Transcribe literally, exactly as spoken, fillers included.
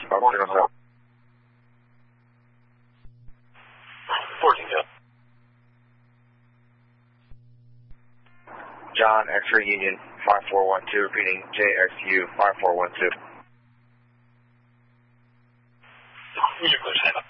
Morning, what's up? fourteen, yeah. John, X-ray Union, five four one two, repeating J X U, five four one two. You can push, hang on.